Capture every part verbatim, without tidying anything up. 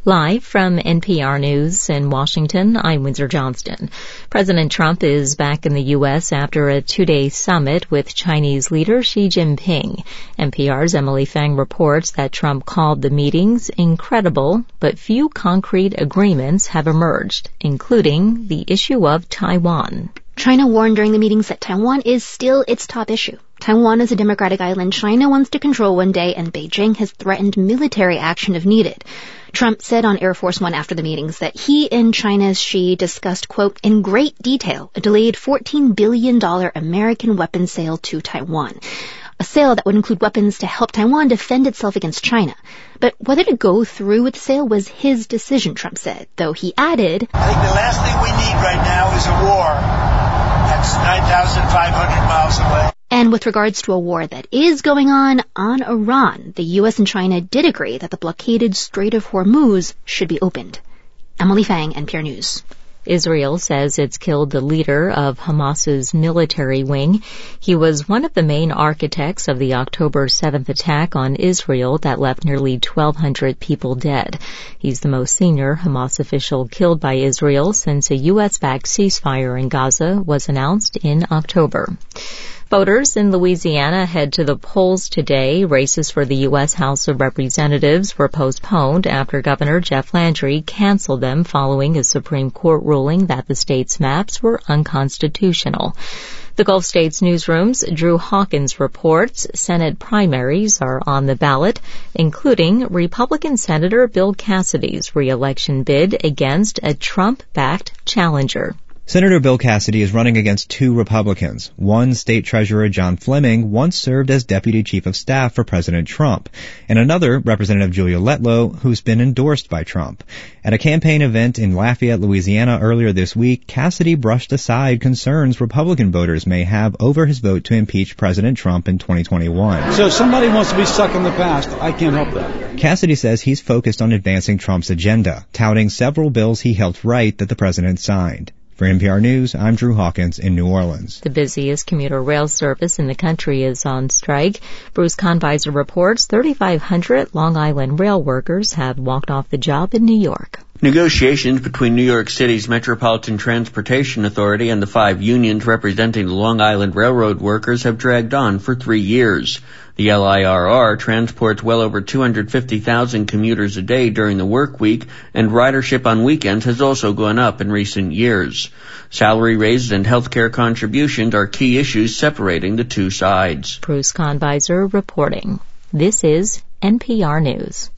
Live from N P R News in Washington, I'm Windsor Johnston. President Trump is back in the U S after a two-day summit with Chinese leader Xi Jinping. N P R's Emily Fang reports that Trump called the meetings incredible, but few concrete agreements have emerged, including the issue of Taiwan. China warned during the meetings that Taiwan is still its top issue. Taiwan is a democratic island China wants to control one day, and Beijing has threatened military action if needed. Trump said on Air Force One after the meetings that he and China's Xi discussed, quote, in great detail, a delayed fourteen billion dollars American weapons sale to Taiwan. A sale that would include weapons to help Taiwan defend itself against China. But whether to go through with the sale was his decision, Trump said, though he added, I think the last thing we need right now is a war. That's nine thousand five hundred miles away. And with regards to a war that is going on on Iran, the U S and China did agree that the blockaded Strait of Hormuz should be opened. Emily Fang, N P R News. Israel says it's killed the leader of Hamas's military wing. He was one of the main architects of the October seventh attack on Israel that left nearly twelve hundred people dead. He's the most senior Hamas official killed by Israel since a U S-backed ceasefire in Gaza was announced in October. Voters in Louisiana head to the polls today. Races for the U S House of Representatives were postponed after Governor Jeff Landry canceled them following a Supreme Court ruling that the state's maps were unconstitutional. The Gulf States Newsroom's Drew Hawkins reports Senate primaries are on the ballot, including Republican Senator Bill Cassidy's re-election bid against a Trump-backed challenger. Senator Bill Cassidy is running against two Republicans. One, State Treasurer John Fleming, once served as Deputy Chief of Staff for President Trump, and another, Representative Julia Letlow, who's been endorsed by Trump. At a campaign event in Lafayette, Louisiana earlier this week, Cassidy brushed aside concerns Republican voters may have over his vote to impeach President Trump in twenty twenty-one. So if somebody wants to be stuck in the past, I can't help that. Cassidy says he's focused on advancing Trump's agenda, touting several bills he helped write that the president signed. For N P R News, I'm Drew Hawkins in New Orleans. The busiest commuter rail service in the country is on strike. Bruce Conviser reports thirty-five hundred Long Island rail workers have walked off the job in New York. Negotiations between New York City's Metropolitan Transportation Authority and the five unions representing the Long Island Railroad workers have dragged on for three years. The L I R R transports well over two hundred fifty thousand commuters a day during the work week, and ridership on weekends has also gone up in recent years. Salary raises and health care contributions are key issues separating the two sides. Bruce Conviser reporting. This is N P R News.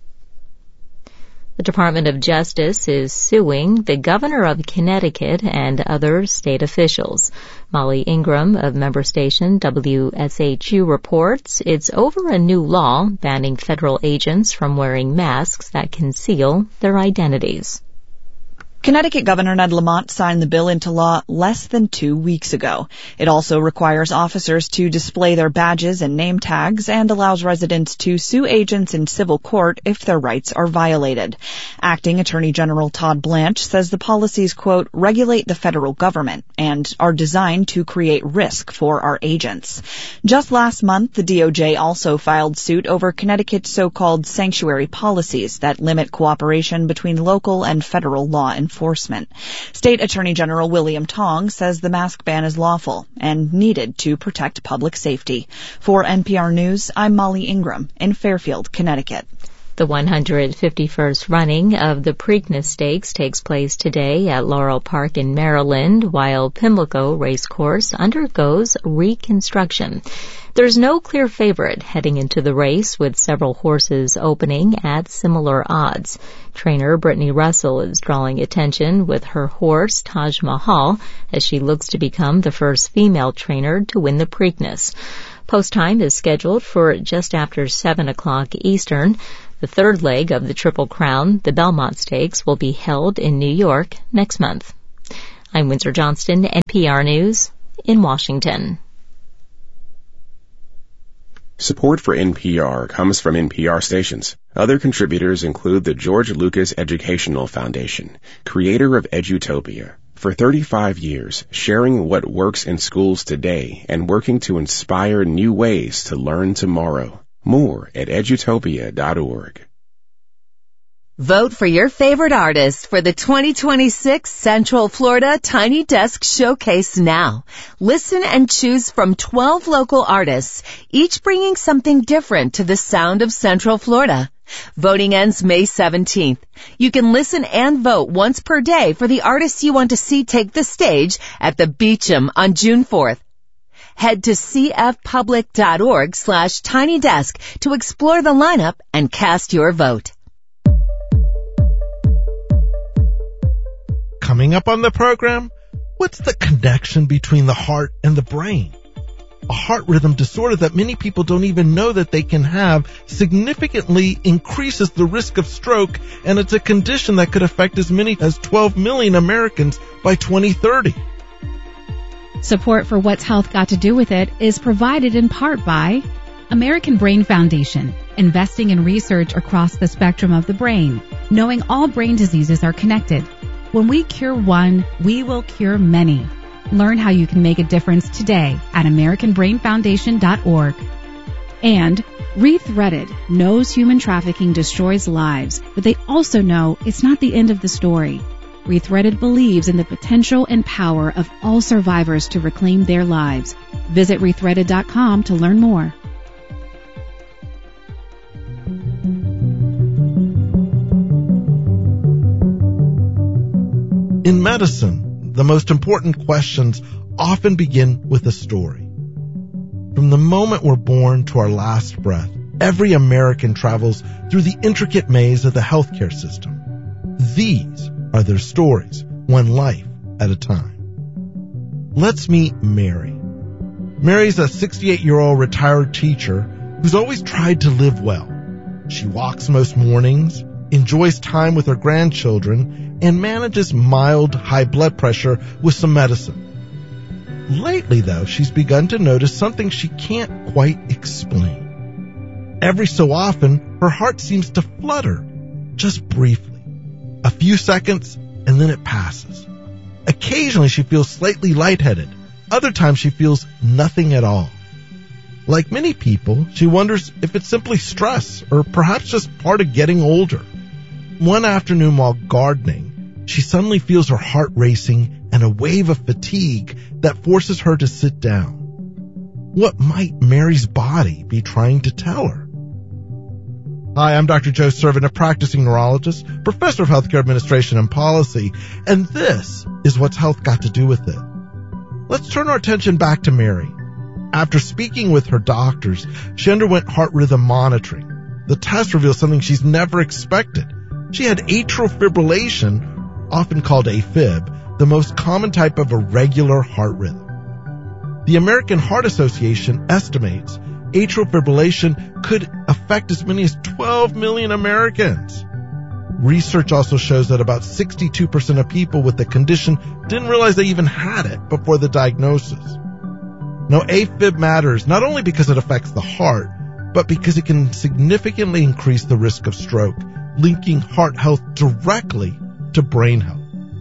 The Department of Justice is suing the governor of Connecticut and other state officials. Molly Ingram of member station W S H U reports it's over a new law banning federal agents from wearing masks that conceal their identities. Connecticut Governor Ned Lamont signed the bill into law less than two weeks ago. It also requires officers to display their badges and name tags and allows residents to sue agents in civil court if their rights are violated. Acting Attorney General Todd Blanche says the policies, quote, regulate the federal government and are designed to create risk for our agents. Just last month, the D O J also filed suit over Connecticut's so-called sanctuary policies that limit cooperation between local and federal law enforcement. Enforcement. State Attorney General William Tong says the mask ban is lawful and needed to protect public safety. For N P R News, I'm Molly Ingram in Fairfield, Connecticut. The one hundred fifty-first running of the Preakness Stakes takes place today at Laurel Park in Maryland, while Pimlico Racecourse undergoes reconstruction. There's no clear favorite heading into the race, with several horses opening at similar odds. Trainer Brittany Russell is drawing attention with her horse Taj Mahal as she looks to become the first female trainer to win the Preakness. Post time is scheduled for just after seven o'clock Eastern. The third leg of the Triple Crown, the Belmont Stakes, will be held in New York next month. I'm Windsor Johnston, N P R News in Washington. Support for N P R comes from N P R stations. Other contributors include the George Lucas Educational Foundation, creator of Edutopia. For thirty-five years, sharing what works in schools today and working to inspire new ways to learn tomorrow. More at edutopia dot org. Vote for your favorite artist for the twenty twenty-six Central Florida Tiny Desk Showcase now. Listen and choose from twelve local artists, each bringing something different to the sound of Central Florida. Voting ends May seventeenth. You can listen and vote once per day for the artists you want to see take the stage at the Beecham on June fourth. Head to cfpublic.org slash tiny desk to explore the lineup and cast your vote. Coming up on the program, what's the connection between the heart and the brain? A heart rhythm disorder that many people don't even know that they can have significantly increases the risk of stroke, and it's a condition that could affect as many as twelve million Americans by twenty thirty. Support for What's Health Got to Do with It is provided in part by American Brain Foundation, investing in research across the spectrum of the brain, knowing all brain diseases are connected. When we cure one, we will cure many. Learn how you can make a difference today at american brain foundation dot org. And Rethreaded knows human trafficking destroys lives, but they also know it's not the end of the story. Rethreaded believes in the potential and power of all survivors to reclaim their lives. Visit rethreaded dot com to learn more. In medicine, the most important questions often begin with a story. From the moment we're born to our last breath, every American travels through the intricate maze of the healthcare system. These are their stories, one life at a time. Let's meet Mary. Mary's a sixty-eight-year-old retired teacher who's always tried to live well. She walks most mornings, enjoys time with her grandchildren, and manages mild high blood pressure with some medicine. Lately, though, she's begun to notice something she can't quite explain. Every so often, her heart seems to flutter, just briefly. A few seconds, and then it passes. Occasionally, she feels slightly lightheaded. Other times, she feels nothing at all. Like many people, she wonders if it's simply stress, or perhaps just part of getting older. One afternoon while gardening, she suddenly feels her heart racing and a wave of fatigue that forces her to sit down. What might Mary's body be trying to tell her? Hi, I'm Doctor Joe Servant, a practicing neurologist, professor of healthcare administration and policy, and this is What's Health Got to Do with It. Let's turn our attention back to Mary. After speaking with her doctors, she underwent heart rhythm monitoring. The test revealed something she's never expected. She had atrial fibrillation, often called AFib, the most common type of irregular heart rhythm. The American Heart Association estimates atrial fibrillation could affect as many as twelve million Americans. Research also shows that about sixty-two percent of people with the condition didn't realize they even had it before the diagnosis. Now, AFib matters not only because it affects the heart, but because it can significantly increase the risk of stroke, linking heart health directly to brain health.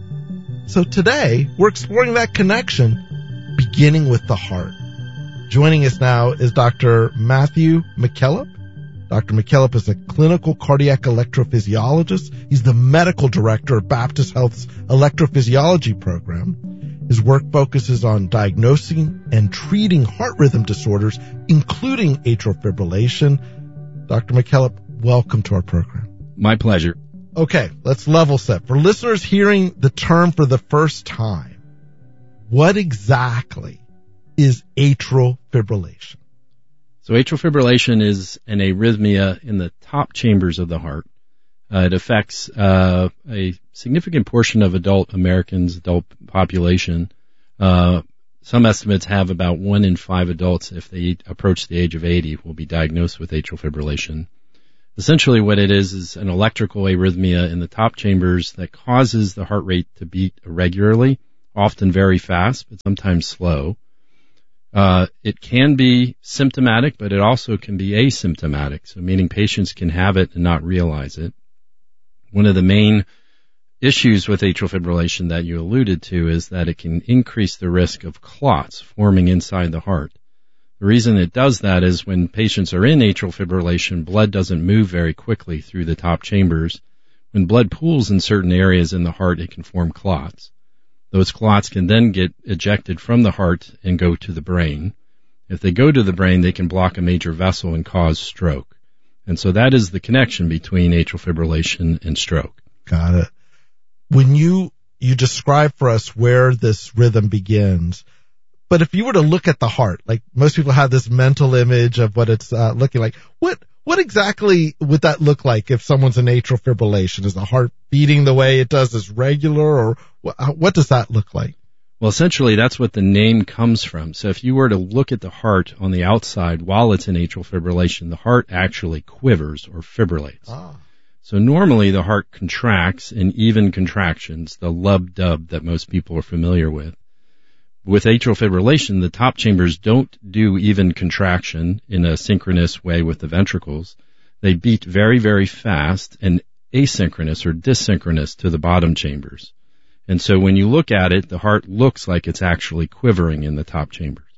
So today, we're exploring that connection, beginning with the heart. Joining us now is Doctor Matthew McKillop. Doctor McKillop is a clinical cardiac electrophysiologist. He's the medical director of Baptist Health's electrophysiology program. His work focuses on diagnosing and treating heart rhythm disorders, including atrial fibrillation. Doctor McKillop, welcome to our program. My pleasure. Okay, let's level set. For listeners hearing the term for the first time, what exactly is atrial fibrillation? So atrial fibrillation is an arrhythmia in the top chambers of the heart. Uh, it affects uh, a significant portion of adult Americans, adult population. Uh, some estimates have about one in five adults, if they approach the age of eighty, will be diagnosed with atrial fibrillation. Essentially what it is is an electrical arrhythmia in the top chambers that causes the heart rate to beat irregularly, often very fast, but sometimes slow. Uh, it can be symptomatic, but it also can be asymptomatic, so meaning patients can have it and not realize it. One of the main issues with atrial fibrillation that you alluded to is that it can increase the risk of clots forming inside the heart. The reason it does that is when patients are in atrial fibrillation, blood doesn't move very quickly through the top chambers. when blood pools in certain areas in the heart, it can form clots. Those clots can then get ejected from the heart and go to the brain. If they go to the brain, they can block a major vessel and cause stroke. And so that is the connection between atrial fibrillation and stroke. Got it. When you, you describe for us where this rhythm begins, but if you were to look at the heart, like most people have this mental image of what it's uh, looking like, what what exactly would that look like if someone's in atrial fibrillation? Is the heart beating the way it does as regular, or what, what does that look like? Well, essentially, that's what the name comes from. So if you were to look at the heart on the outside while it's in atrial fibrillation, the heart actually quivers or fibrillates. Ah. So normally the heart contracts in even contractions, the lub-dub that most people are familiar with. With atrial fibrillation, the top chambers don't do even contraction in a synchronous way with the ventricles. They beat very, very fast and asynchronous or dissynchronous to the bottom chambers. And so when you look at it, the heart looks like it's actually quivering in the top chambers.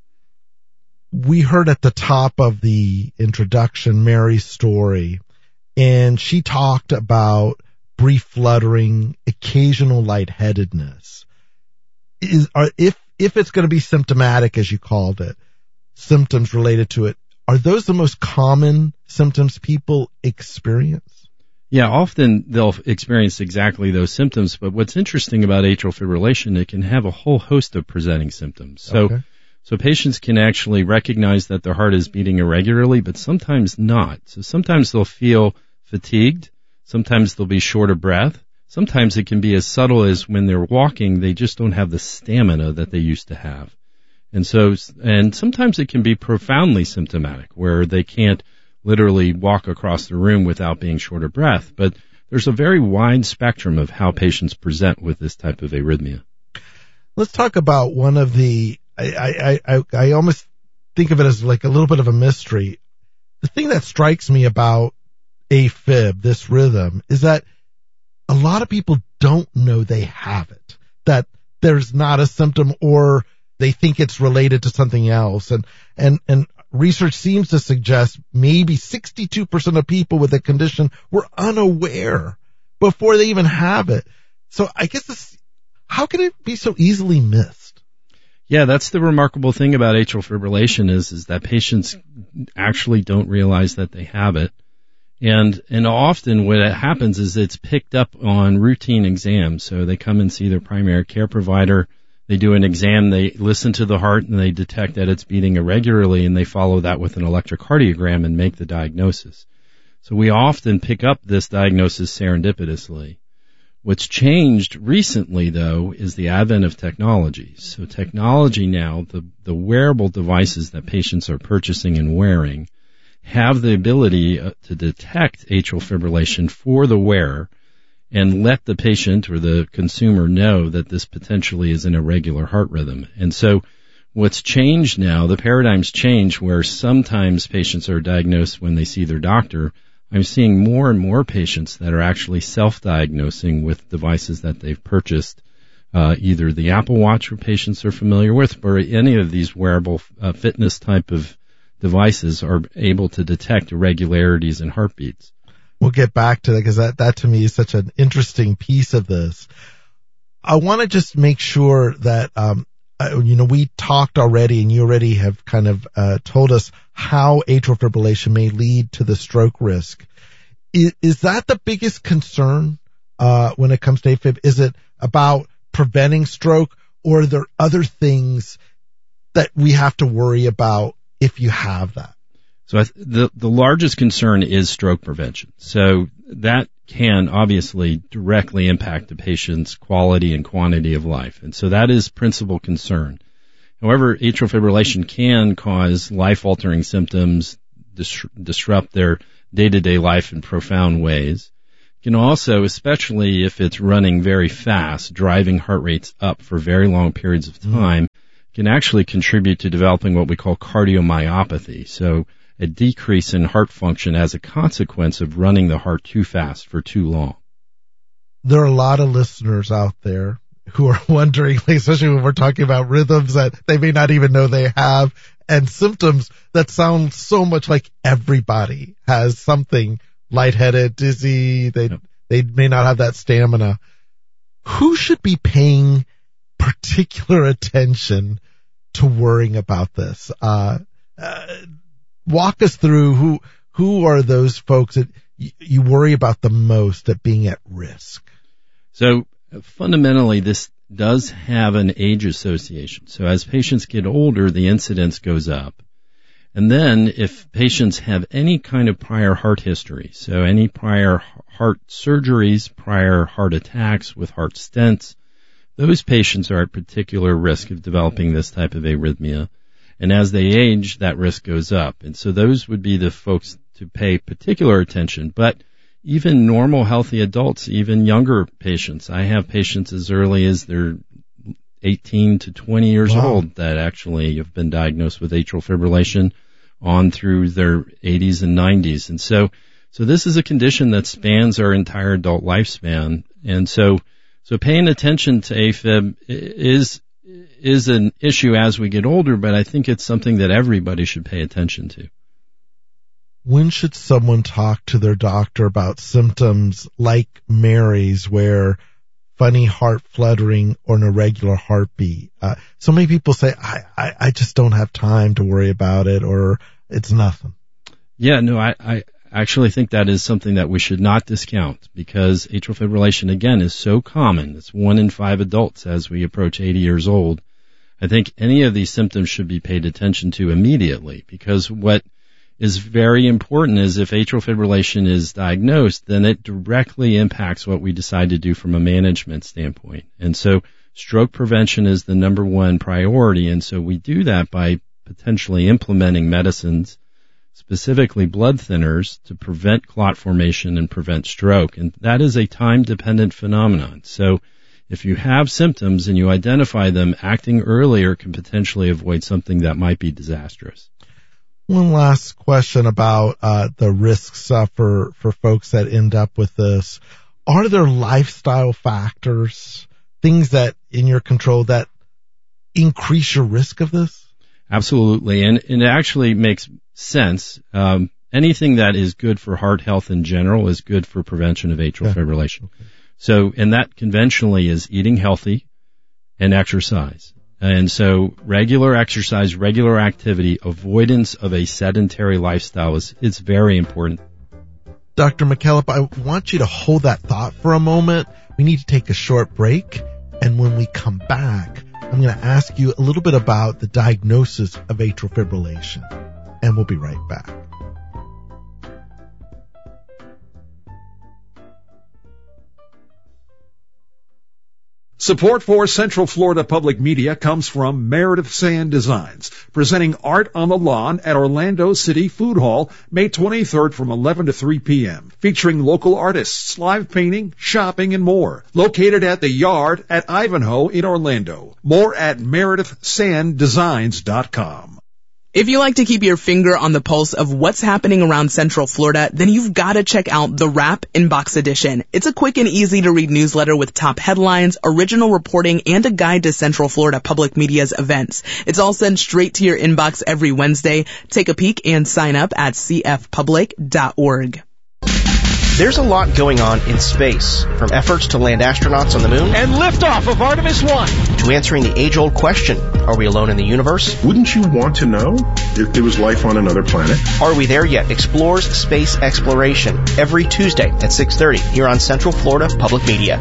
We heard at the top of the introduction Mary's story, and she talked about brief fluttering, occasional lightheadedness. Is, are, if If it's going to be symptomatic, as you called it, symptoms related to it, are those the most common symptoms people experience? Yeah, often they'll experience exactly those symptoms, but what's interesting about atrial fibrillation, it can have a whole host of presenting symptoms. So, okay. so patients can actually recognize that their heart is beating irregularly, but sometimes not. So sometimes they'll feel fatigued, sometimes they'll be short of breath. Sometimes it can be as subtle as when they're walking, they just don't have the stamina that they used to have. And so, and sometimes it can be profoundly symptomatic, where they can't literally walk across the room without being short of breath. But there's a very wide spectrum of how patients present with this type of arrhythmia. Let's talk about one of the, I, I, I, I almost think of it as like a little bit of a mystery. The thing that strikes me about AFib, this rhythm, is that a lot of people don't know they have it, that there's not a symptom, or they think it's related to something else. And, and, and research seems to suggest maybe sixty-two percent of people with the condition were unaware before they even have it. So I guess this, how can it be so easily missed? Yeah, that's the remarkable thing about atrial fibrillation is, is that patients actually don't realize that they have it. And, and often what happens is it's picked up on routine exams. So they come and see their primary care provider. They do an exam. They listen to the heart and they detect that it's beating irregularly, and they follow that with an electrocardiogram and make the diagnosis. So we often pick up this diagnosis serendipitously. What's changed recently, though, is the advent of technology. So technology now, the, the wearable devices that patients are purchasing and wearing, have the ability uh, to detect atrial fibrillation for the wearer and let the patient or the consumer know that this potentially is an irregular heart rhythm. And so what's changed now, the paradigm's changed, where sometimes patients are diagnosed when they see their doctor. I'm seeing more and more patients that are actually self-diagnosing with devices that they've purchased, uh, either the Apple Watch, where patients are familiar with, or any of these wearable uh, fitness type of devices are able to detect irregularities in heartbeats. We'll get back to that, because that, that to me is such an interesting piece of this. I want to just make sure that, um, uh, you know, we talked already, and you already have kind of uh, told us how atrial fibrillation may lead to the stroke risk. Is, is that the biggest concern uh, when it comes to AFib? Is it about preventing stroke, or are there other things that we have to worry about if you have that? So I th- the the largest concern is stroke prevention. So that can obviously directly impact the patient's quality and quantity of life. And so that is principal concern. However, atrial fibrillation can cause life-altering symptoms, dis- disrupt their day-to-day life in profound ways. It can also, especially if it's running very fast, driving heart rates up for very long periods of time, mm-hmm. can actually contribute to developing what we call cardiomyopathy. So a decrease in heart function as a consequence of running the heart too fast for too long. There are a lot of listeners out there who are wondering, especially when we're talking about rhythms that they may not even know they have, and symptoms that sound so much like everybody has something, lightheaded, dizzy, they, yep. they may not have that stamina. Who should be paying particular attention to worrying about this? Uh, uh, walk us through who, who are those folks that y- you worry about the most at being at risk? So fundamentally, this does have an age association. So as patients get older, the incidence goes up. And then if patients have any kind of prior heart history, so any prior heart surgeries, prior heart attacks with heart stents, those patients are at particular risk of developing this type of arrhythmia. And as they age, that risk goes up. And so those would be the folks to pay particular attention. But even normal healthy adults, even younger patients, I have patients as early as they're eighteen to twenty years wow. old that actually have been diagnosed with atrial fibrillation on through their eighties and nineties. And so, so this is a condition that spans our entire adult lifespan. And so, so paying attention to AFib is, is an issue as we get older, but I think it's something that everybody should pay attention to. When should someone talk to their doctor about symptoms like Mary's, where funny heart fluttering or an irregular heartbeat? Uh, so many people say, I, I, I just don't have time to worry about it, or it's nothing. Yeah, no, I, I actually think that is something that we should not discount, because atrial fibrillation, again, is so common. It's one in five adults as we approach eighty years old. I think any of these symptoms should be paid attention to immediately, because what is very important is if atrial fibrillation is diagnosed, then it directly impacts what we decide to do from a management standpoint. And so stroke prevention is the number one priority. And so we do that by potentially implementing medicines, specifically blood thinners, to prevent clot formation and prevent stroke. And that is a time-dependent phenomenon. So if you have symptoms and you identify them, acting earlier can potentially avoid something that might be disastrous. One last question about uh, the risks uh, for, for folks that end up with this. Are there lifestyle factors, things that in your control that increase your risk of this? Absolutely, and, and it actually makes sense. Um, anything that is good for heart health in general is good for prevention of atrial okay. fibrillation. Okay. So, and that conventionally is eating healthy and exercise. And so regular exercise, regular activity, avoidance of a sedentary lifestyle is, is very important. Doctor McKillop, I want you to hold that thought for a moment. We need to take a short break. And when we come back, I'm going to ask you a little bit about the diagnosis of atrial fibrillation. And we'll be right back. Support for Central Florida Public Media comes from Meredith Sand Designs, presenting Art on the Lawn at Orlando City Food Hall, May twenty-third from eleven to three p.m., featuring local artists, live painting, shopping, and more. Located at the Yard at Ivanhoe in Orlando. More at meredith sand designs dot com. If you like to keep your finger on the pulse of what's happening around Central Florida, then you've got to check out the Wrap Inbox Edition. It's a quick and easy to read newsletter with top headlines, original reporting, and a guide to Central Florida Public Media's events. It's all sent straight to your inbox every Wednesday. Take a peek and sign up at c f public dot org. There's a lot going on in space, from efforts to land astronauts on the moon and liftoff of Artemis one to answering the age-old question, are we alone in the universe? Wouldn't you want to know if there was life on another planet? Are we there yet? Explores space exploration every Tuesday at six thirty here on Central Florida Public Media.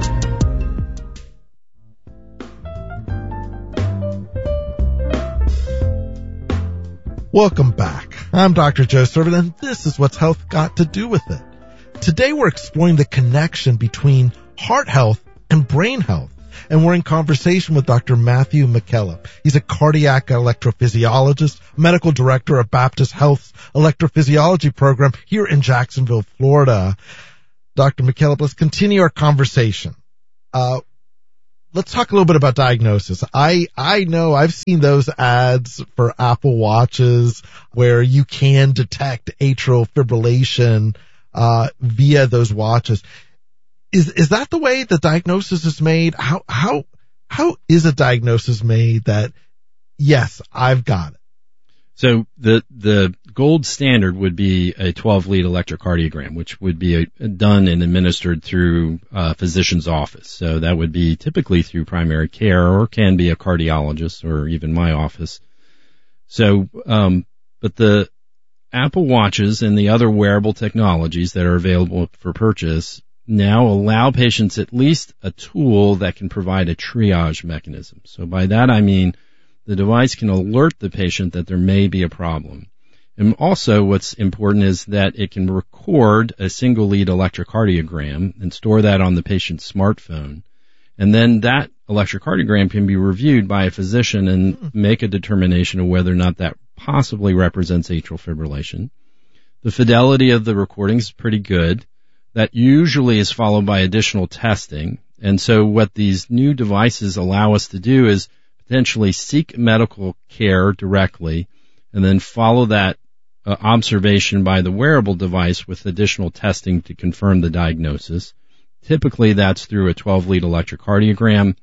Welcome back. I'm Doctor Joe Servant, and this is What's Health Got to Do with It. Today we're exploring the connection between heart health and brain health, and we're in conversation with Doctor Matthew McKillop. He's a cardiac electrophysiologist, medical director of Baptist Health's electrophysiology program here in Jacksonville, Florida. Doctor McKillop, let's continue our conversation. Uh, let's talk a little bit about diagnosis. I, I know I've seen those ads for Apple Watches where you can detect atrial fibrillation Uh, via those watches. Is, is that the way the diagnosis is made? How, how, how is a diagnosis made that, yes, I've got it? So the, the gold standard would be a twelve lead electrocardiogram, which would be a, done and administered through a physician's office. So that would be typically through primary care, or can be a cardiologist, or even my office. So, um, but the Apple Watches and the other wearable technologies that are available for purchase now allow patients at least a tool that can provide a triage mechanism. So by that I mean the device can alert the patient that there may be a problem. And also what's important is that it can record a single lead electrocardiogram and store that on the patient's smartphone. And then that electrocardiogram can be reviewed by a physician and make a determination of whether or not that possibly represents atrial fibrillation. The fidelity of the recording is pretty good. That usually is followed by additional testing. And so what these new devices allow us to do is potentially seek medical care directly and then follow that uh, observation by the wearable device with additional testing to confirm the diagnosis. Typically that's through a twelve lead electrocardiogram.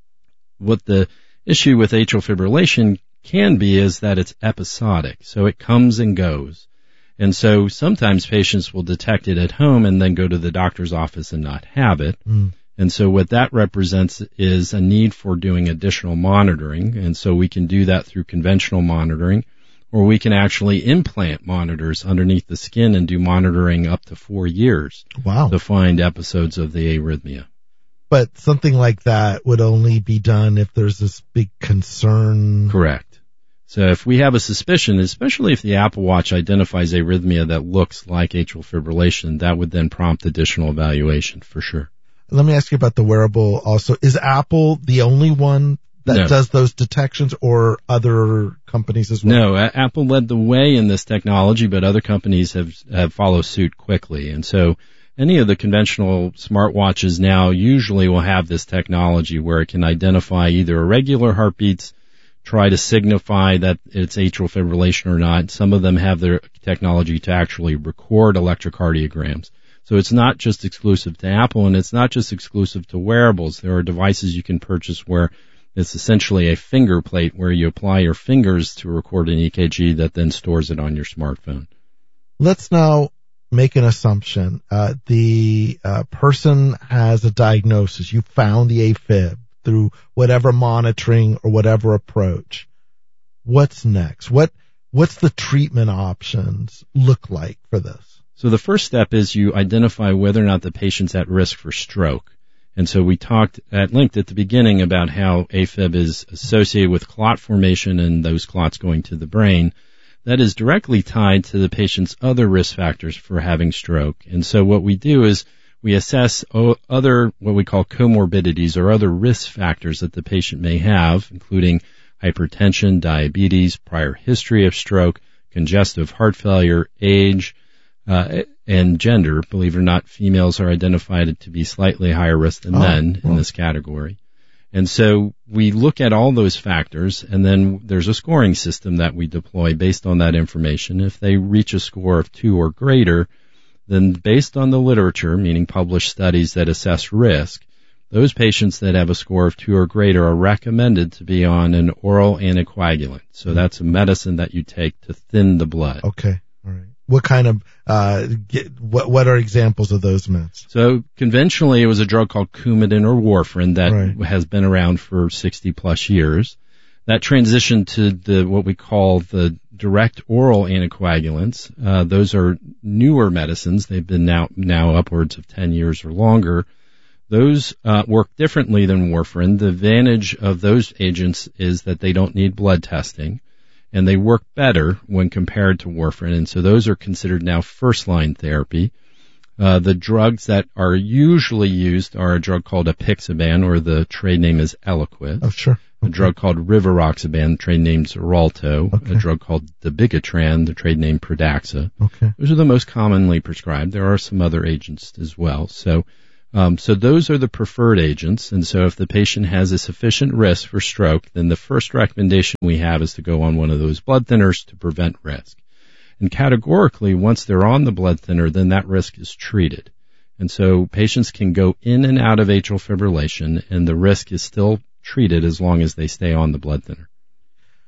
What the issue with atrial fibrillation can be is that it's episodic, so it comes and goes. And so sometimes patients will detect it at home and then go to the doctor's office and not have it. Mm. And so what that represents is a need for doing additional monitoring. And so we can do that through conventional monitoring, or we can actually implant monitors underneath the skin and do monitoring up to four years. Wow. To find episodes of the arrhythmia. But something like that would only be done if there's this big concern. Correct. So if we have a suspicion, especially if the Apple Watch identifies arrhythmia that looks like atrial fibrillation, that would then prompt additional evaluation for sure. Let me ask you about the wearable also. Is Apple the only one that no. does those detections, or other companies as well? No, Apple led the way in this technology, but other companies have, have followed suit quickly. And so any of the conventional smartwatches now usually will have this technology where it can identify either irregular heartbeats, try to signify that it's atrial fibrillation or not. Some of them have their technology to actually record electrocardiograms. So it's not just exclusive to Apple, and it's not just exclusive to wearables. There are devices you can purchase where it's essentially a finger plate where you apply your fingers to record an E K G that then stores it on your smartphone. Let's now make an assumption. Uh, the uh, person has a diagnosis. You found the AFib through whatever monitoring or whatever approach. What's next? What what's the treatment options look like for this? So the first step is you identify whether or not the patient's at risk for stroke. And so we talked at length at the beginning about how AFib is associated with clot formation and those clots going to the brain. That is directly tied to the patient's other risk factors for having stroke. And so what we do is we assess other, what we call comorbidities, or other risk factors that the patient may have, including hypertension, diabetes, prior history of stroke, congestive heart failure, age, uh, and gender. Believe it or not, females are identified to be slightly higher risk than oh, men well. in this category. And so we look at all those factors, and then there's a scoring system that we deploy based on that information. If they reach a score of two or greater, then based on the literature, meaning published studies that assess risk, those patients that have a score of two or greater are recommended to be on an oral anticoagulant. So that's a medicine that you take to thin the blood. Okay. All right. What kind of, uh, get, what, what are examples of those meds? So conventionally it was a drug called Coumadin or warfarin that right. has been around for sixty plus years. That transitioned to the, what we call the direct oral anticoagulants. Uh, those are newer medicines. They've been now, now upwards of ten years or longer. Those, uh, work differently than warfarin. The advantage of those agents is that they don't need blood testing, and they work better when compared to warfarin. And so those are considered now first line therapy. Uh, the drugs that are usually used are a drug called apixaban, or the trade name is Eliquis. Oh, sure. Okay. A drug called rivaroxaban, the trade name is Xarelto. Okay. A drug called dabigatran, the trade name Pradaxa. Okay. Those are the most commonly prescribed. There are some other agents as well. So, um, so those are the preferred agents. And so if the patient has a sufficient risk for stroke, then the first recommendation we have is to go on one of those blood thinners to prevent risk. And categorically, once they're on the blood thinner, then that risk is treated. And so patients can go in and out of atrial fibrillation, and the risk is still treated as long as they stay on the blood thinner.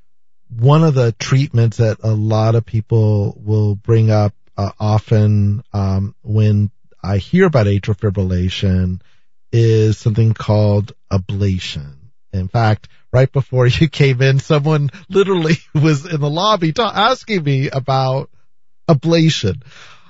one of the treatments that a lot of people will bring up uh, often um, when I hear about atrial fibrillation is something called ablation. In fact, right before you came in, someone literally was in the lobby ta- asking me about ablation.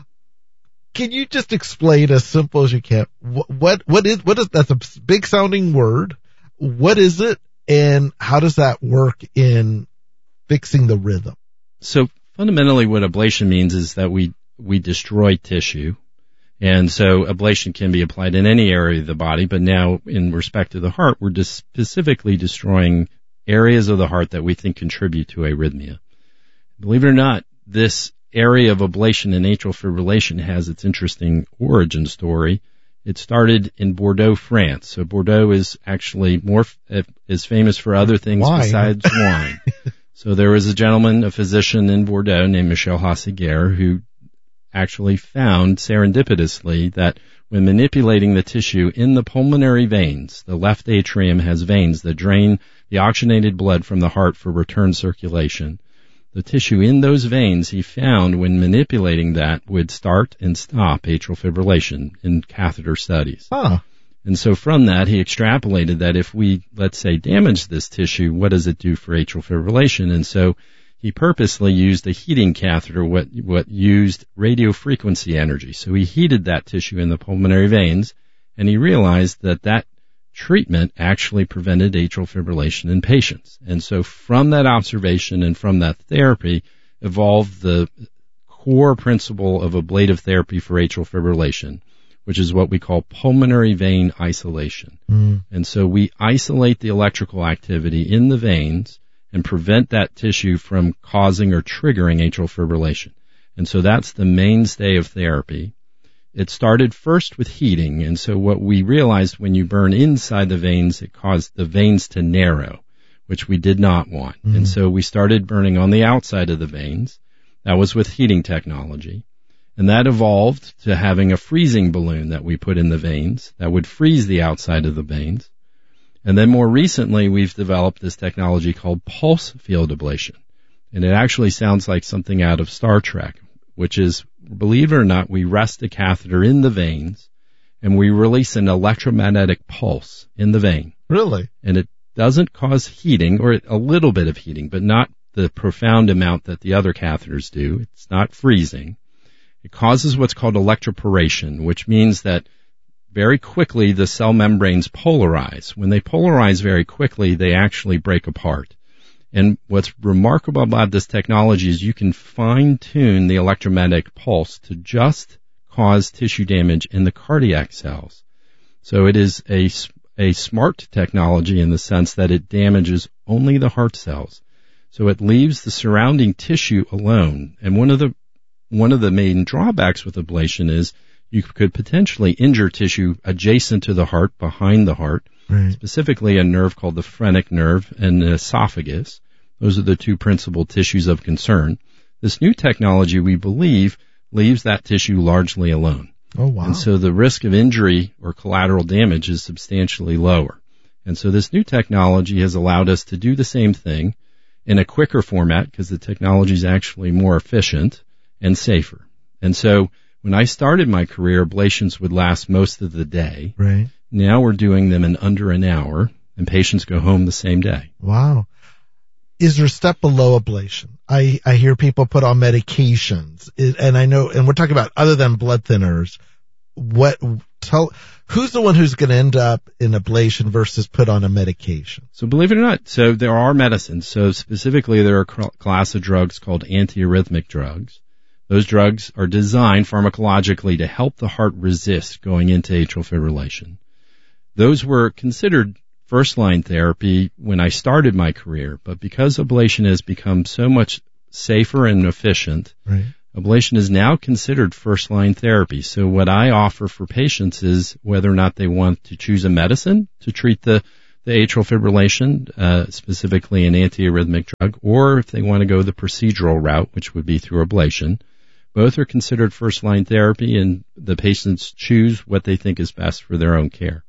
Can you just explain as simple as you can what what, what is what is that's a big sounding word? What is it, and how does that work in fixing the rhythm? So fundamentally, what ablation means is that we we destroy tissue. And so ablation can be applied in any area of the body, but now in respect to the heart, we're just specifically destroying areas of the heart that we think contribute to arrhythmia. Believe it or not, this area of ablation in atrial fibrillation has its interesting origin story. It started in Bordeaux, France. So Bordeaux is actually more is famous for other things wine. besides wine. So there was a gentleman, a physician in Bordeaux named Michel Hasseguer, who actually found serendipitously that when manipulating the tissue in the pulmonary veins, the left atrium has veins that drain the oxygenated blood from the heart for return circulation. The tissue in those veins, he found when manipulating that, would start and stop atrial fibrillation in catheter studies. Huh. And so from that, he extrapolated that if we, let's say, damage this tissue, what does it do for atrial fibrillation? And so he purposely used a heating catheter, what, what used radio frequency energy. So he heated that tissue in the pulmonary veins, and he realized that that treatment actually prevented atrial fibrillation in patients. And so from that observation and from that therapy evolved the core principle of ablative therapy for atrial fibrillation, which is what we call pulmonary vein isolation. Mm. And so we isolate the electrical activity in the veins and prevent that tissue from causing or triggering atrial fibrillation. And so that's the mainstay of therapy. It started first with heating, and so what we realized when you burn inside the veins, it caused the veins to narrow, which we did not want. Mm-hmm. And so we started burning on the outside of the veins. That was with heating technology. And that evolved to having a freezing balloon that we put in the veins that would freeze the outside of the veins. And then more recently, we've developed this technology called pulse field ablation. And it actually sounds like something out of Star Trek, which is, believe it or not, we rest a catheter in the veins and we release an electromagnetic pulse in the vein. Really? And it doesn't cause heating, or a little bit of heating, but not the profound amount that the other catheters do. It's not freezing. It causes what's called electroporation, which means that very quickly the cell membranes polarize. When they polarize very quickly, they actually break apart. And what's remarkable about this technology is you can fine-tune the electromagnetic pulse to just cause tissue damage in the cardiac cells. So it is a, a smart technology in the sense that it damages only the heart cells. So it leaves the surrounding tissue alone. And one of the one of the main drawbacks with ablation is you could potentially injure tissue adjacent to the heart, behind the heart, right. Specifically a nerve called the phrenic nerve and the esophagus. Those are the two principal tissues of concern. This new technology, we believe, leaves that tissue largely alone. Oh, wow. And so the risk of injury or collateral damage is substantially lower. And so this new technology has allowed us to do the same thing in a quicker format because the technology is actually more efficient and safer. And so when I started my career, ablations would last most of the day. Right. Now we're doing them in under an hour, and patients go home the same day. Wow. Is there a step below ablation? I, I hear people put on medications, and I know, and we're talking about other than blood thinners. What, tell, who's the one who's going to end up in ablation versus put on a medication? So believe it or not, so there are medicines. So specifically there are a class of drugs called antiarrhythmic drugs. Those drugs are designed pharmacologically to help the heart resist going into atrial fibrillation. Those were considered first-line therapy when I started my career, but because ablation has become so much safer and efficient, right. Ablation is now considered first-line therapy. So what I offer for patients is whether or not they want to choose a medicine to treat the, the atrial fibrillation, uh, specifically an antiarrhythmic drug, or if they want to go the procedural route, which would be through ablation. Both are considered first-line therapy, and the patients choose what they think is best for their own care.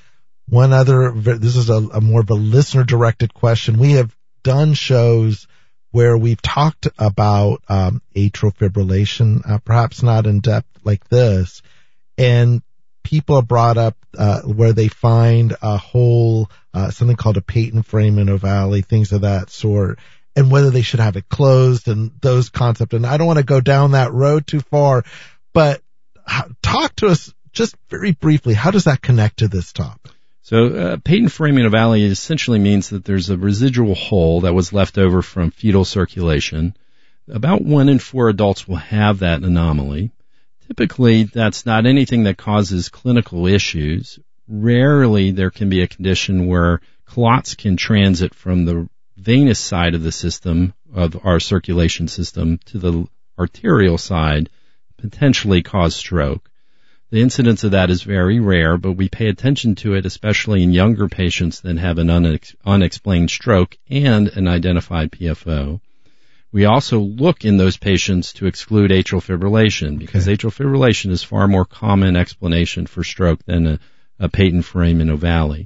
One other, this is a, a more of a listener-directed question. We have done shows where we've talked about um, atrial fibrillation, uh, perhaps not in depth like this, and people have brought up uh, where they find a hole, uh, something called a patent foramen ovale, things of that sort, and whether they should have it closed and those concepts. And I don't want to go down that road too far, but talk to us just very briefly. How does that connect to this topic? So uh, patent foramen ovale essentially means that there's a residual hole that was left over from fetal circulation. About one in four adults will have that anomaly. Typically, that's not anything that causes clinical issues. Rarely there can be a condition where clots can transit from the venous side of the system, of our circulation system, to the arterial side, potentially cause stroke. The incidence of that is very rare, but we pay attention to it, especially in younger patients that have an unex- unexplained stroke and an identified P F O. We also look in those patients to exclude atrial fibrillation, because okay. atrial fibrillation is far more common explanation for stroke than a, a patent foramen ovale.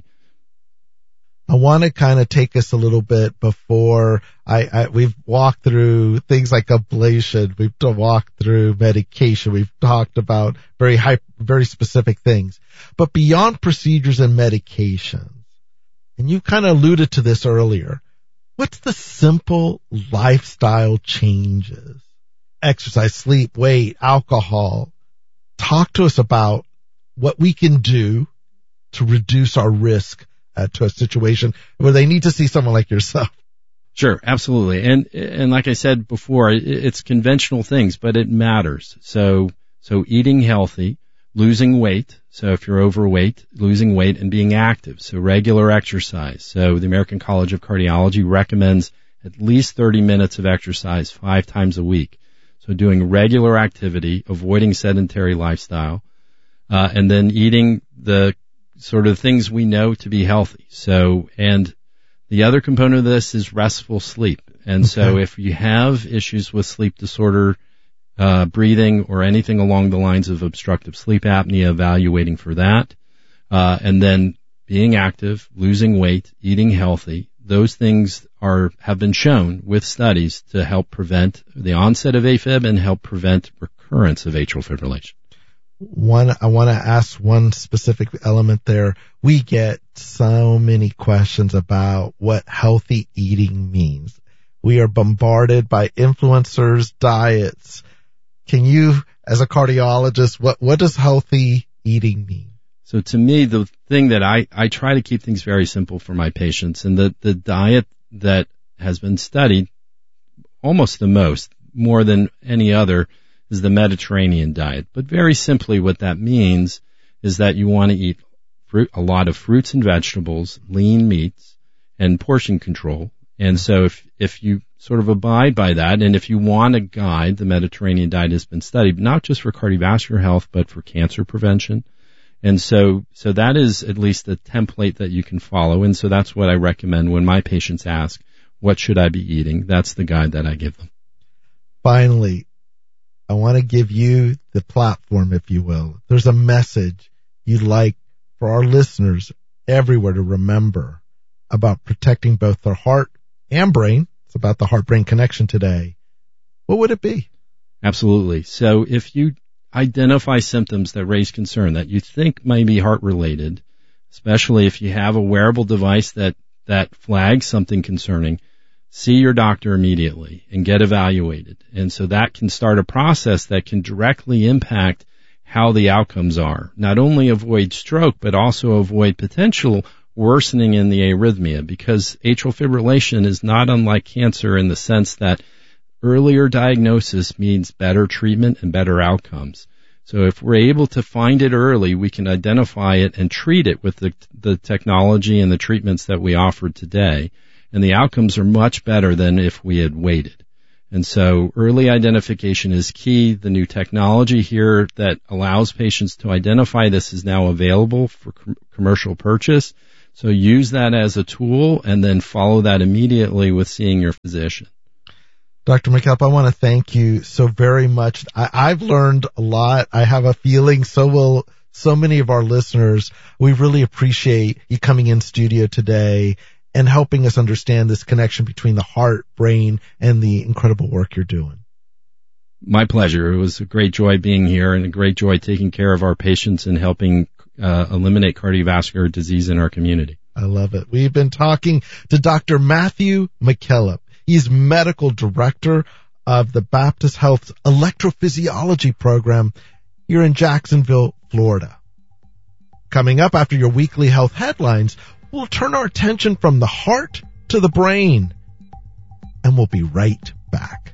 I want to kind of take us a little bit before I, I we've walked through things like ablation, we've walked through medication, we've talked about very high, very specific things. But beyond procedures and medications, and you kind of alluded to this earlier, what's the simple lifestyle changes? Exercise, sleep, weight, alcohol. Talk to us about what we can do to reduce our risk Uh, to a situation where they need to see someone like yourself. Sure, absolutely. And and like I said before, it, it's conventional things, but it matters. So so eating healthy, losing weight. So if you're overweight, losing weight and being active. So regular exercise. So the American College of Cardiology recommends at least thirty minutes of exercise five times a week. So doing regular activity, avoiding sedentary lifestyle, uh, and then eating the sort of things we know to be healthy. So, and the other component of this is restful sleep. And okay. so if you have issues with sleep disorder, uh, breathing, or anything along the lines of obstructive sleep apnea, evaluating for that, uh, and then being active, losing weight, eating healthy, those things are, have been shown with studies to help prevent the onset of AFib and help prevent recurrence of atrial fibrillation. One, I want to ask one specific element there. We get so many questions about what healthy eating means. We are bombarded by influencers, diets. Can you, as a cardiologist, what, what does healthy eating mean? So to me, the thing that I, I try to keep things very simple for my patients, and the, the diet that has been studied almost the most, more than any other, is the Mediterranean diet. But very simply what that means is that you want to eat fruit, a lot of fruits and vegetables, lean meats, and portion control. And so if, if you sort of abide by that, and if you want a guide, the Mediterranean diet has been studied, not just for cardiovascular health, but for cancer prevention. And so, so that is at least a template that you can follow. And so that's what I recommend when my patients ask, what should I be eating? That's the guide that I give them. Finally, I want to give you the platform, if you will. There's a message you'd like for our listeners everywhere to remember about protecting both their heart and brain. It's about the heart-brain connection today. What would it be? Absolutely. So if you identify symptoms that raise concern that you think may be heart-related, especially if you have a wearable device that, that flags something concerning, see your doctor immediately and get evaluated. And so that can start a process that can directly impact how the outcomes are. Not only avoid stroke, but also avoid potential worsening in the arrhythmia, because atrial fibrillation is not unlike cancer in the sense that earlier diagnosis means better treatment and better outcomes. So if we're able to find it early, we can identify it and treat it with the, the technology and the treatments that we offer today. And the outcomes are much better than if we had waited. And so early identification is key. The new technology here that allows patients to identify this is now available for com- commercial purchase. So use that as a tool and then follow that immediately with seeing your physician. Doctor McKelp, I want to thank you so very much. I, I've learned a lot. I have a feeling so will so many of our listeners. We really appreciate you coming in studio today and helping us understand this connection between the heart, brain, and the incredible work you're doing. My pleasure. It was a great joy being here and a great joy taking care of our patients and helping uh, eliminate cardiovascular disease in our community. I love it. We've been talking to Doctor Matthew McKillop. He's medical director of the Baptist Health's electrophysiology program here in Jacksonville, Florida. Coming up after your weekly health headlines, we'll turn our attention from the heart to the brain. And we'll be right back.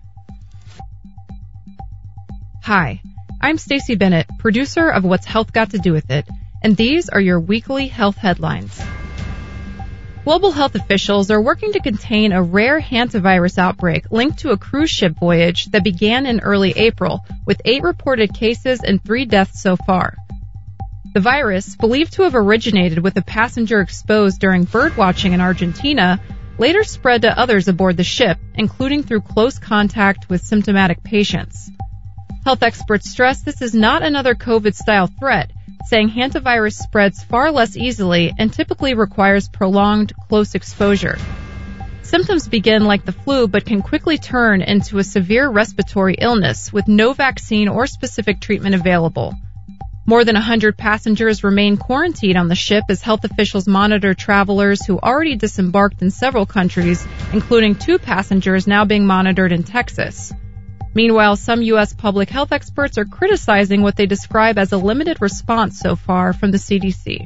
Hi, I'm Stacey Bennett, producer of What's Health Got to Do With It, and these are your weekly health headlines. Global health officials are working to contain a rare hantavirus outbreak linked to a cruise ship voyage that began in early April, with eight reported cases and three deaths so far. The virus, believed to have originated with a passenger exposed during birdwatching in Argentina, later spread to others aboard the ship, including through close contact with symptomatic patients. Health experts stress this is not another COVID-style threat, saying hantavirus spreads far less easily and typically requires prolonged, close exposure. Symptoms begin like the flu but can quickly turn into a severe respiratory illness with no vaccine or specific treatment available. More than one hundred passengers remain quarantined on the ship as health officials monitor travelers who already disembarked in several countries, including two passengers now being monitored in Texas. Meanwhile, some U S public health experts are criticizing what they describe as a limited response so far from the C D C.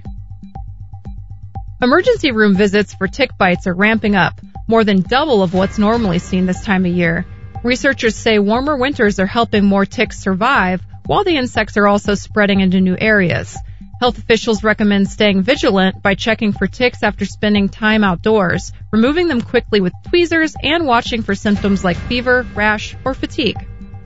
Emergency room visits for tick bites are ramping up, more than double of what's normally seen this time of year. Researchers say warmer winters are helping more ticks survive, while the insects are also spreading into new areas. Health officials recommend staying vigilant by checking for ticks after spending time outdoors, removing them quickly with tweezers, and watching for symptoms like fever, rash, or fatigue.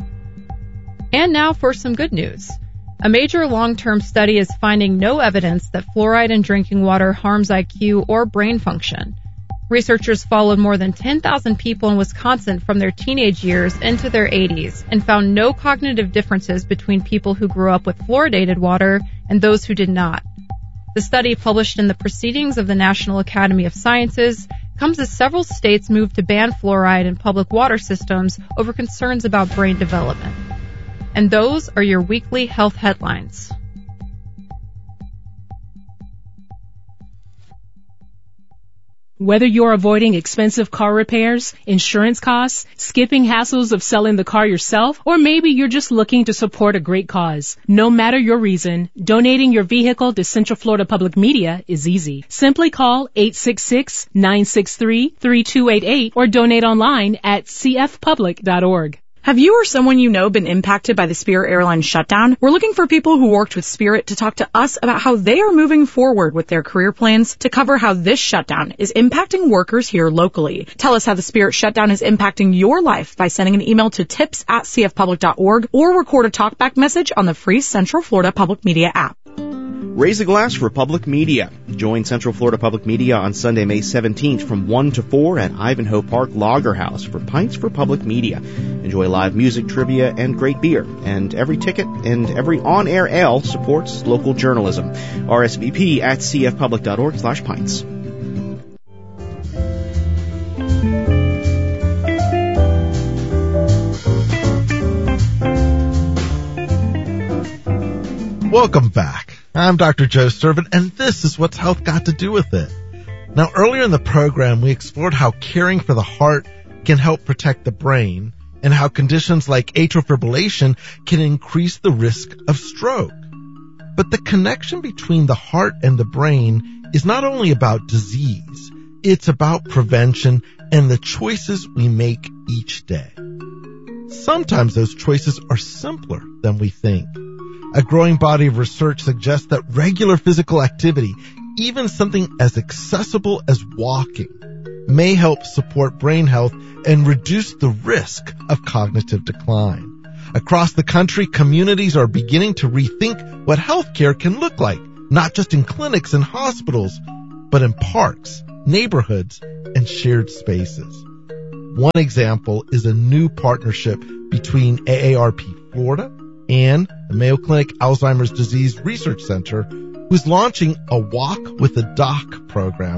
And now for some good news. A major long-term study is finding no evidence that fluoride in drinking water harms I Q or brain function. Researchers followed more than ten thousand people in Wisconsin from their teenage years into their eighties and found no cognitive differences between people who grew up with fluoridated water and those who did not. The study, published in the Proceedings of the National Academy of Sciences, comes as several states move to ban fluoride in public water systems over concerns about brain development. And those are your weekly health headlines. Whether you're avoiding expensive car repairs, insurance costs, skipping hassles of selling the car yourself, or maybe you're just looking to support a great cause. No matter your reason, donating your vehicle to Central Florida Public Media is easy. Simply call eight six six, nine six three, three two eight eight or donate online at c f public dot org. Have you or someone you know been impacted by the Spirit Airlines shutdown? We're looking for people who worked with Spirit to talk to us about how they are moving forward with their career plans to cover how this shutdown is impacting workers here locally. Tell us how the Spirit shutdown is impacting your life by sending an email to tips at c f public dot org or record a talkback message on the free Central Florida Public Media app. Raise a glass for Public Media. Join Central Florida Public Media on Sunday, May seventeenth from one to four at Ivanhoe Park Lager House for Pints for Public Media. Enjoy live music, trivia, and great beer. And every ticket and every on-air ale supports local journalism. R S V P at c f public dot org slash pints. Welcome back. I'm Doctor Joe Servant, and this is What's Health Got to Do With It. Now, earlier in the program, we explored how caring for the heart can help protect the brain, and how conditions like atrial fibrillation can increase the risk of stroke. But the connection between the heart and the brain is not only about disease, it's about prevention and the choices we make each day. Sometimes those choices are simpler than we think. A growing body of research suggests that regular physical activity, even something as accessible as walking, may help support brain health and reduce the risk of cognitive decline. Across the country, communities are beginning to rethink what healthcare can look like, not just in clinics and hospitals, but in parks, neighborhoods, and shared spaces. One example is a new partnership between A A R P Florida and the Mayo Clinic Alzheimer's Disease Research Center, who's launching a Walk with a Doc program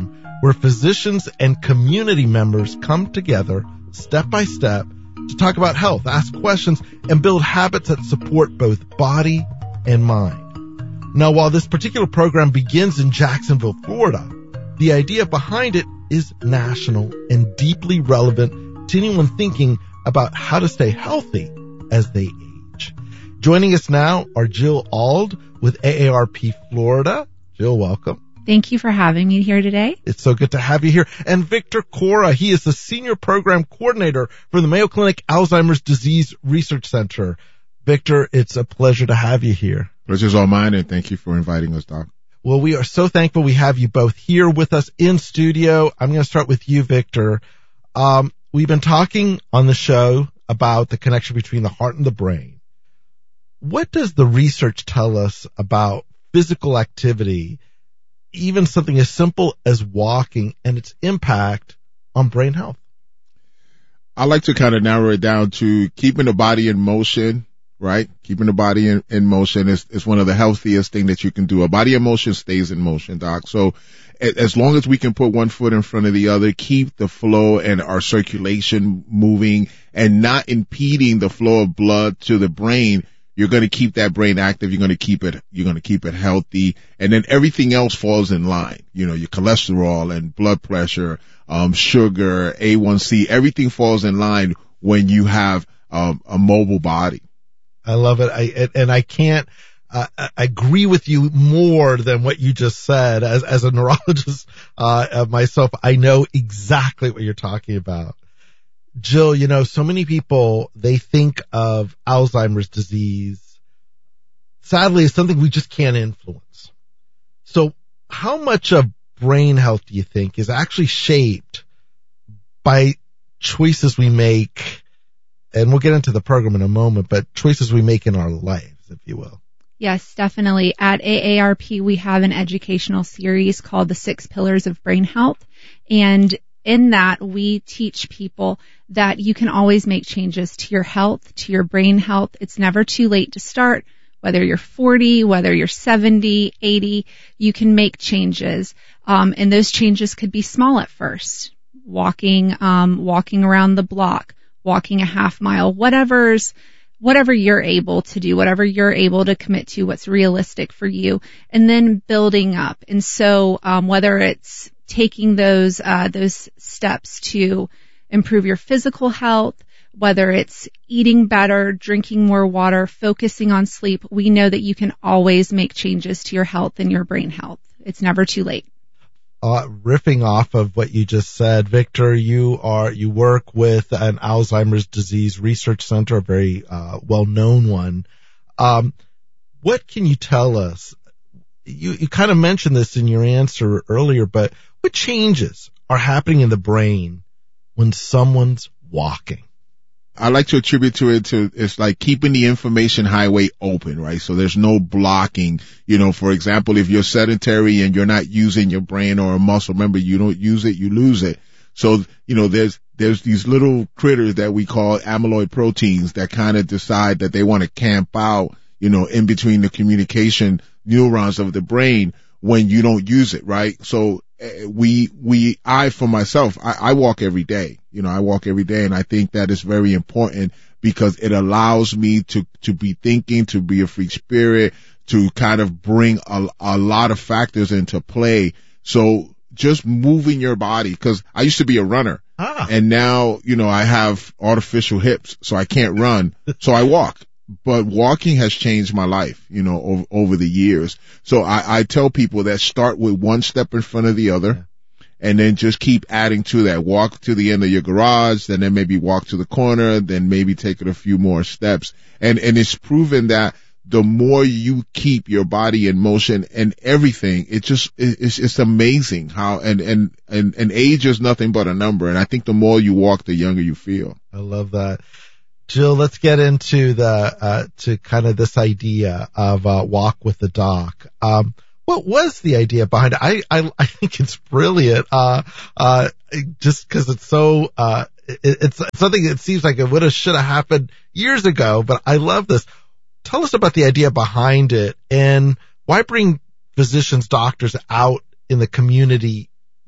where physicians and community members come together step by step to talk about health, ask questions, and build habits that support both body and mind. Now, while this particular program begins in Jacksonville, Florida, the idea behind it is national and deeply relevant to anyone thinking about how to stay healthy as they age. Joining us now are Jill Auld with A A R P Florida. Jill, welcome. Thank you for having me here today. It's so good to have you here. And Victor Cora, he is the Senior Program Coordinator for the Mayo Clinic Alzheimer's Disease Research Center. Victor, it's a pleasure to have you here. Pleasure's all mine, and thank you for inviting us, Doc. Well, we are so thankful we have you both here with us in studio. I'm going to start with you, Victor. Um, we've been talking on the show about the connection between the heart and the brain. What does the research tell us about physical activity, even something as simple as walking, and its impact on brain health? I like to kind of narrow it down to keeping the body in motion, right? Keeping the body in, in motion is, is one of the healthiest things that you can do. A body in motion stays in motion, Doc. So as long as we can put one foot in front of the other, keep the flow and our circulation moving and not impeding the flow of blood to the brain, you're going to keep that brain active. You're going to keep it, you're going to keep it healthy. And then everything else falls in line. You know, your cholesterol and blood pressure, um, sugar, A one C, everything falls in line when you have um, a mobile body. I love it. I, and I can't, uh, I agree with you more than what you just said. As, as a neurologist, uh, myself, I know exactly what you're talking about. Jill, you know, so many people, they think of Alzheimer's disease, sadly, as something we just can't influence. So how much of brain health do you think is actually shaped by choices we make? And we'll get into the program in a moment, but choices we make in our lives, if you will. Yes, definitely. At A A R P, we have an educational series called The Six Pillars of Brain Health. And in that, we teach people that you can always make changes to your health, to your brain health. It's never too late to start. Whether you're forty, whether you're seventy, eighty, you can make changes. Um, and those changes could be small at first. Walking, um, walking around the block, walking a half mile, whatever's, whatever you're able to do, whatever you're able to commit to, what's realistic for you, and then building up. And so, um, whether it's taking those, uh, those steps to improve your physical health, whether it's eating better, drinking more water, focusing on sleep, we know that you can always make changes to your health and your brain health. It's never too late. Uh, riffing off of what you just said, Victor, you are, you work with an Alzheimer's disease research center, a very, uh, well-known one. Um, what can you tell us? You, you kind of mentioned this in your answer earlier, but what changes are happening in the brain when someone's walking? I like to attribute to it to, it's like keeping the information highway open, right? So there's no blocking. You know, for example, if you're sedentary and you're not using your brain or a muscle, remember, you don't use it, you lose it. So, you know, there's, there's these little critters that we call amyloid proteins that kind of decide that they want to camp out, you know, in between the communication neurons of the brain when you don't use it, right? So uh, we, we, I, for myself, I, I walk every day. You know, I walk every day, and I think that is very important because it allows me to, to be thinking, to be a free spirit, to kind of bring a, a lot of factors into play. So just moving your body, because I used to be a runner, ah. and now, you know, I have artificial hips, so I can't run, so I walk. But walking has changed my life, you know, over, over the years. So I, I tell people that start with one step in front of the other, and then just keep adding to that. Walk to the end of your garage, and then maybe walk to the corner, then maybe take it a few more steps. And, and it's proven that the more you keep your body in motion and everything, it just, it's, it's amazing how, and, and, and, and age is nothing but a number. And I think the more you walk, the younger you feel. I love that. Jill, let's get into the, uh, to kind of this idea of, uh, walk with the doc. Um, what was the idea behind it? I, I, I think it's brilliant, uh, uh, just cause it's so, uh, it, it's something that seems like it would have, should have happened years ago, but I love this. Tell us about the idea behind it and why bring physicians, doctors out in the community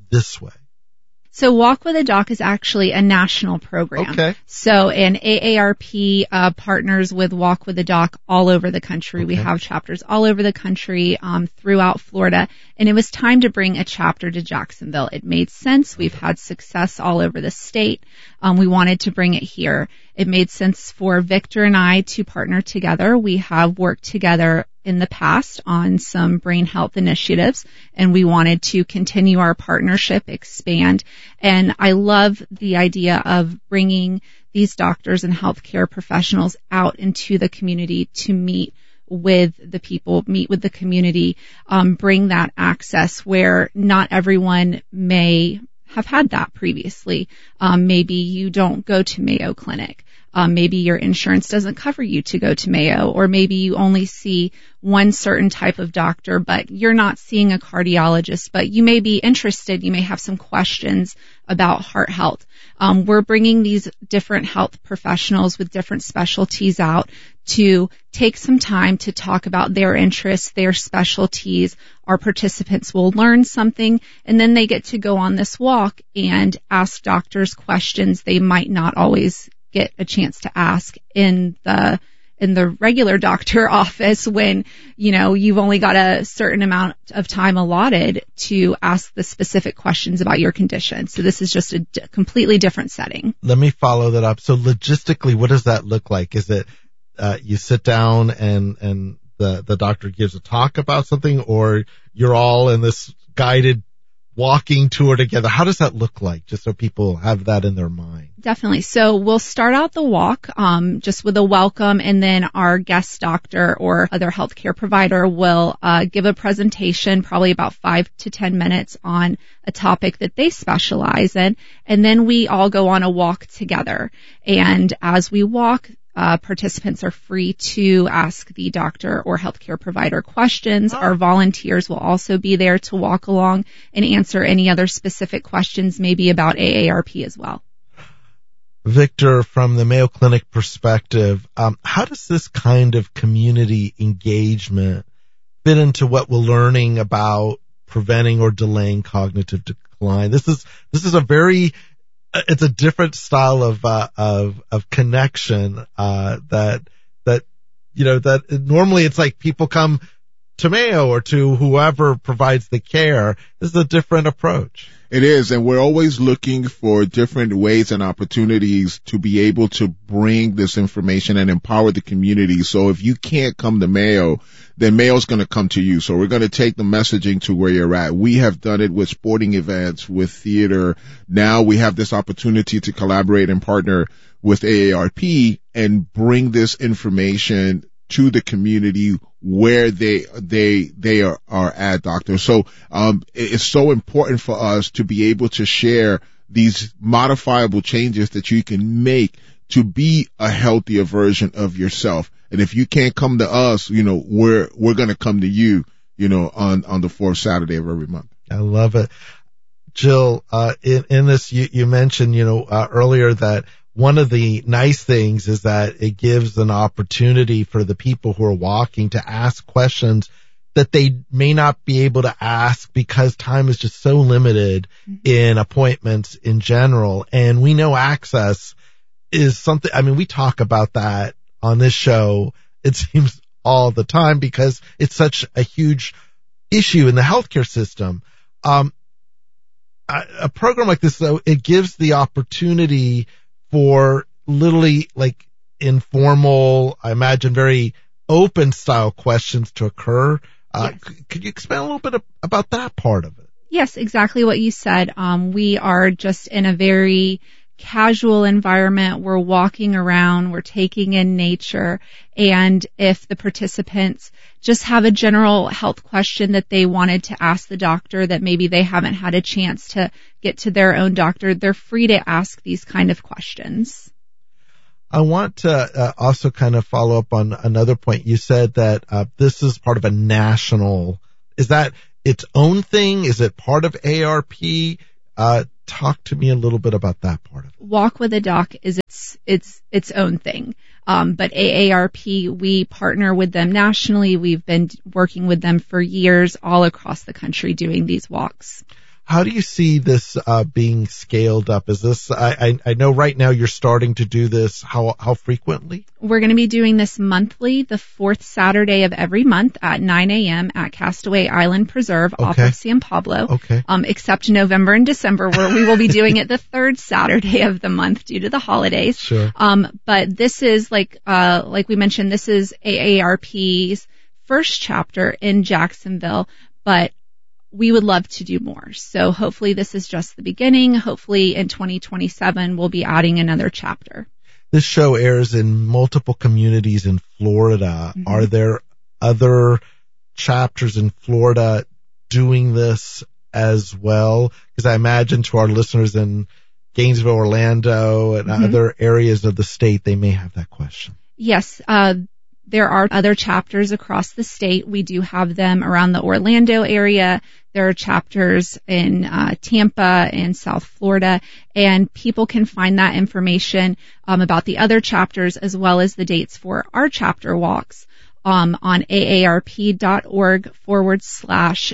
this way? So Walk with a Doc is actually a national program. Okay. So and A A R P uh, partners with Walk with a Doc all over the country. Okay. We have chapters all over the country, um, throughout Florida. And it was time to bring a chapter to Jacksonville. It made sense. We've had success all over the state. Um, we wanted to bring it here. It made sense for Victor and I to partner together. We have worked together in the past on some brain health initiatives, and we wanted to continue our partnership, expand. And I love the idea of bringing these doctors and healthcare professionals out into the community to meet with the people, meet with the community, um, bring that access where not everyone may have had that previously. Um, maybe you don't go to Mayo Clinic. Um, maybe your insurance doesn't cover you to go to Mayo, or maybe you only see one certain type of doctor, but you're not seeing a cardiologist, but you may be interested. You may have some questions about heart health. Um, we're bringing these different health professionals with different specialties out to take some time to talk about their interests, their specialties. Our participants will learn something, and then they get to go on this walk and ask doctors questions they might not always get a chance to ask in the in the regular doctor office when, you know, you've only got a certain amount of time allotted to ask the specific questions about your condition. So this is just a d- completely different setting. Let me follow that up. So logistically, what does that look like? Is it uh, you sit down and and the the doctor gives a talk about something, or you're all in this guided walking tour together? How does that look like, just so people have that in their mind? Definitely. So we'll start out the walk um, just with a welcome, and then our guest doctor or other healthcare provider will uh, give a presentation, probably about five to ten minutes, on a topic that they specialize in, and then we all go on a walk together. And as we walk, Uh, participants are free to ask the doctor or healthcare provider questions. Our volunteers will also be there to walk along and answer any other specific questions, maybe about A A R P as well. Victor, from the Mayo Clinic perspective, um, how does this kind of community engagement fit into what we're learning about preventing or delaying cognitive decline? This is this is a very It's a different style of, uh, of, of connection, uh, that, that, you know, that normally it's like people come to Mayo or to whoever provides the care. This is a different approach. It is, and we're always looking for different ways and opportunities to be able to bring this information and empower the community. So if you can't come to Mayo, then Mayo's going to come to you. So we're going to take the messaging to where you're at. We have done it with sporting events, with theater. Now we have this opportunity to collaborate and partner with A A R P and bring this information to the community where they they they are, are at, doctor. So um it's so important for us to be able to share these modifiable changes that you can make to be a healthier version of yourself. And if you can't come to us, you know, we're we're going to come to you, you know, on on the fourth Saturday of every month. I love it. Jill, uh in, in this you, you mentioned, you know, uh, earlier that one of the nice things is that it gives an opportunity for the people who are walking to ask questions that they may not be able to ask because time is just so limited mm-hmm. in appointments in general. And we know access is something, I mean, we talk about that on this show, it seems, all the time because it's such a huge issue in the healthcare system. Um, a, a program like this, though, it gives the opportunity for literally like informal, I imagine very open style questions to occur. Uh, yes. c- could you expand a little bit of, about that part of it? Yes, exactly what you said. Um, we are just in a very casual environment. We're walking around, we're taking in nature. And if the participants just have a general health question that they wanted to ask the doctor that maybe they haven't had a chance to get to their own doctor, they're free to ask these kind of questions. I want to uh, also kind of follow up on another point. You said that uh, this is part of a national, is that its own thing? Is it part of A A R P? Uh, talk to me a little bit about that part of it. Walk with a Doc is its its its own thing. Um, but A A R P, we partner with them nationally. We've been working with them for years all across the country doing these walks. How do you see this uh, being scaled up? Is this, I, I, I know right now you're starting to do this. How, how frequently? We're going to be doing this monthly, the fourth Saturday of every month at nine a.m. at Castaway Island Preserve Okay. off of San Pablo. Okay. Um, except November and December, where we will be doing it the third Saturday of the month due to the holidays. Sure. Um, but this is like, uh, like we mentioned, this is A A R P's first chapter in Jacksonville, but we would love to do more. So hopefully this is just the beginning. Hopefully in twenty twenty-seven, we'll be adding another chapter. This show airs in multiple communities in Florida. Mm-hmm. Are there other chapters in Florida doing this as well? Because I imagine to our listeners in Gainesville, Orlando, and Mm-hmm. other areas of the state, they may have that question. Yes, uh, there are other chapters across the state. We do have them around the Orlando area. There are chapters in uh, Tampa and South Florida, and people can find that information um, about the other chapters as well as the dates for our chapter walks um, on aarp.org forward slash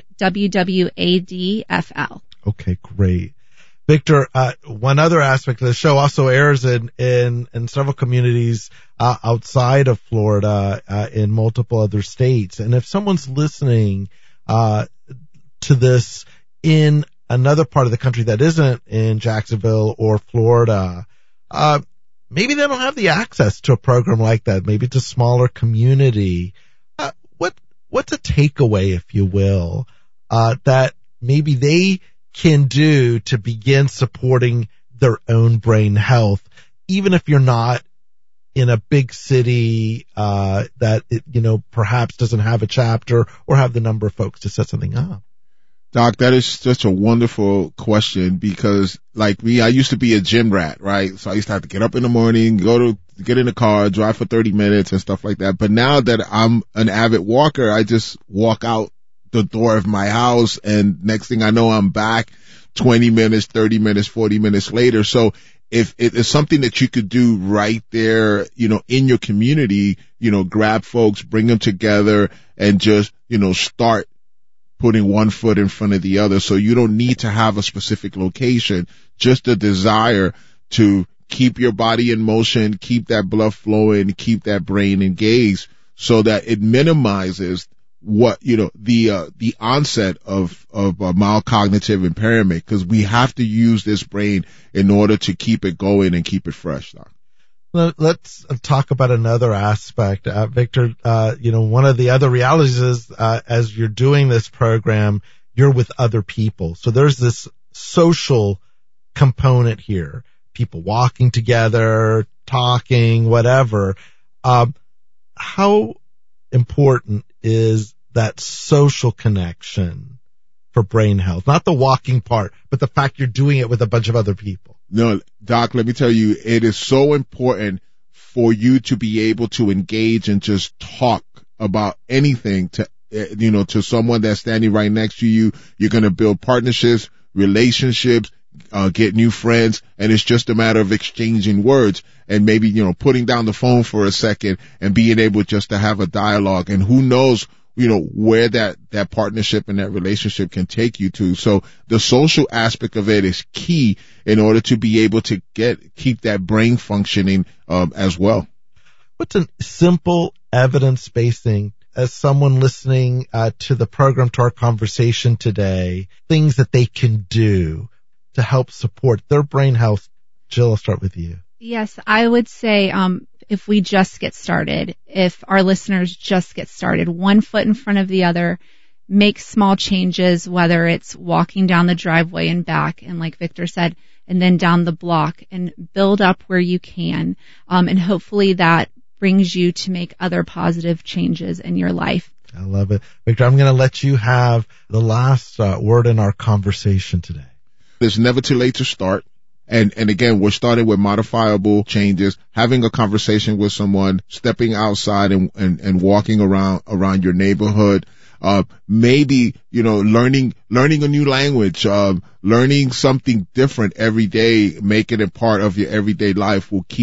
WWADFL. Okay, great. Victor, uh, one other aspect of the show also airs in, in, in several communities uh, outside of Florida, uh, in multiple other states. And if someone's listening uh, to this in another part of the country that isn't in Jacksonville or Florida, uh, maybe they don't have the access to a program like that. Maybe it's a smaller community. Uh, what what's a takeaway, if you will, uh, that maybe they can do to begin supporting their own brain health, even if you're not in a big city uh that it, you know, perhaps doesn't have a chapter or have the number of folks to set something up? Doc, that is such a wonderful question because, like me, I used to be a gym rat, right? So I used to have to get up in the morning, go to get in the car, drive for thirty minutes and stuff like that. But now that I'm an avid walker, I just walk out the door of my house, and next thing I know, I'm back twenty minutes, thirty minutes, forty minutes later. So if it is something that you could do right there, you know, in your community, you know, grab folks, bring them together, and just, you know, start putting one foot in front of the other. So you don't need to have a specific location, just a desire to keep your body in motion, keep that blood flowing, keep that brain engaged so that it minimizes what, you know, the, uh, the onset of, of uh, mild cognitive impairment, because we have to use this brain in order to keep it going and keep it fresh, Doc. Let's talk about another aspect. Uh, Victor, uh, you know, one of the other realities is, uh, as you're doing this program, you're with other people. So there's this social component here. People walking together, talking, whatever. Um, how important is that social connection for brain health? Not the walking part, but the fact you're doing it with a bunch of other people. No, Doc, let me tell you, it is so important for you to be able to engage and just talk about anything to, you know, to someone that's standing right next to you. You're going to build partnerships, relationships, uh, get new friends, and it's just a matter of exchanging words and maybe, you know, putting down the phone for a second and being able just to have a dialogue. And who knows, you know, where that, that partnership and that relationship can take you to. So the social aspect of it is key in order to be able to get, keep that brain functioning, um, as well. What's a simple evidence-based thing, as someone listening, uh, to the program, to our conversation today, things that they can do to help support their brain health? Jill, I'll start with you. Yes, I would say, um, if we just get started, if our listeners just get started, one foot in front of the other, make small changes, whether it's walking down the driveway and back, and like Victor said, and then down the block, and build up where you can. Um, and hopefully that brings you to make other positive changes in your life. I love it. Victor, I'm going to let you have the last uh, word in our conversation today. It's never too late to start. And, and again, we're starting with modifiable changes, having a conversation with someone, stepping outside and, and, and walking around, around your neighborhood. Uh, maybe, you know, learning, learning a new language, um, learning something different every day, making it part of your everyday life will keep